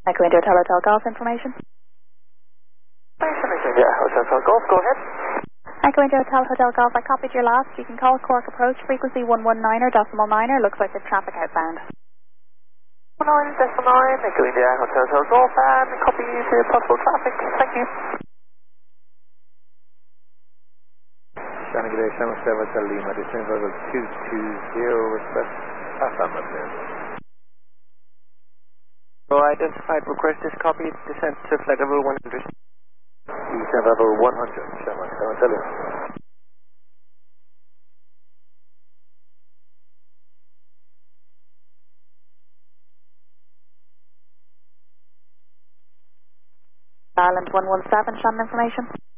Echo India Hotel Golf information. Yeah, Hotel Golf, go ahead. Echo India Hotel Golf, I copied your last. You can call Cork approach frequency 119er decimal 9er. Looks like there's traffic outbound. 9, Echo India Hotel Golf, and copy to possible traffic. Thank you. Shannon, good day, 77 Hotel Lima, descent level 220, request Assam, So identified request is copied, descent to flight level 100. Descent level 100, Shannon, Hotel Lima. Island 117, Shannon information.